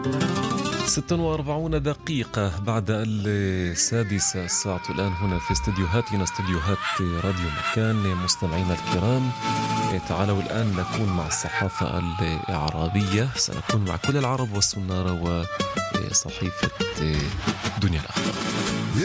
46 دقيقة بعد 6 الساعة الآن هنا في استديوهاتنا، استديوهات راديو مكان. مستمعينا الكرام، تعالوا الآن نكون مع الصحافة العربية. سنكون مع كل العرب والسنارة وصحيفة دنيا الأخبار.